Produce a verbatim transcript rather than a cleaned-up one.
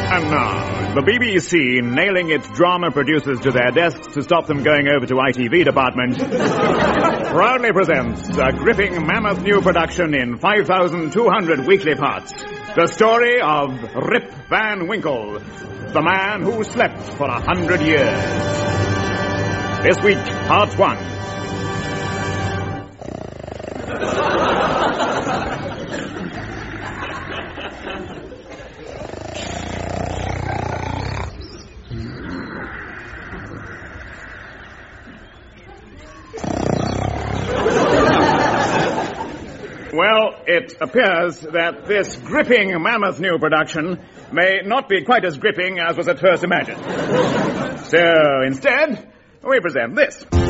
And now, the B B C nailing its drama producers to their desks to stop them going over to I T V department, proudly presents a gripping mammoth new production in five thousand two hundred weekly parts. The story of Rip Van Winkle, the man who slept for a hundred years. This week, part one. Well, it appears that this gripping mammoth new production may not be quite as gripping as was at first imagined. So, instead, we present this.